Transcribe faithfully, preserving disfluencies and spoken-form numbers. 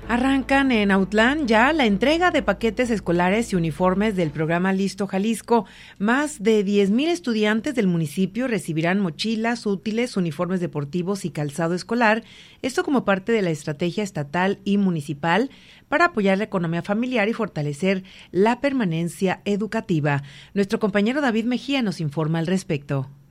Arrancan en Autlán ya la entrega de paquetes escolares y uniformes del programa Listo Jalisco. Más de diez mil estudiantes del municipio recibirán mochilas, útiles, uniformes deportivos y calzado escolar. Esto como parte de la estrategia estatal y municipal para apoyar la economía familiar y fortalecer la permanencia educativa. Nuestro compañero David Mejía nos informa al respecto.